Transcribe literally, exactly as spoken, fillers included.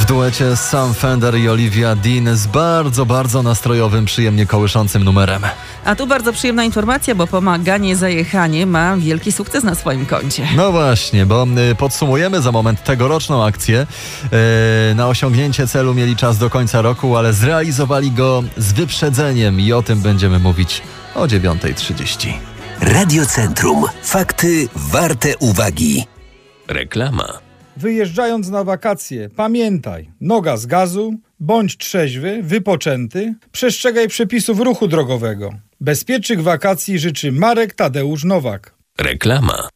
W duecie Sam Fender i Olivia Dean z bardzo, bardzo nastrojowym, przyjemnie kołyszącym numerem. A tu bardzo przyjemna informacja, bo pomaganie za jechanie ma wielki sukces na swoim koncie. No właśnie, bo y, podsumujemy za moment tegoroczną akcję. Y, na osiągnięcie celu mieli czas do końca roku, ale zrealizowali go z wyprzedzeniem i o tym będziemy mówić o dziewiąta trzydzieści. Radio Centrum. Fakty warte uwagi. Reklama. Wyjeżdżając na wakacje, pamiętaj, noga z gazu, bądź trzeźwy, wypoczęty, przestrzegaj przepisów ruchu drogowego. Bezpiecznych wakacji życzy Marek Tadeusz Nowak. Reklama.